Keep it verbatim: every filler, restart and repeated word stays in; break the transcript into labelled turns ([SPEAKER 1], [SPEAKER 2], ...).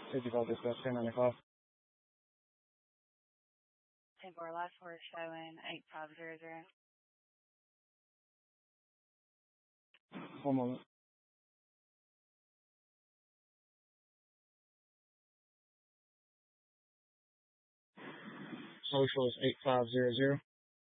[SPEAKER 1] fifty-five dispatch, ten ninety-five.
[SPEAKER 2] ten four, last four showing eight five zero zero.
[SPEAKER 1] One moment. Social is eight five zero zero.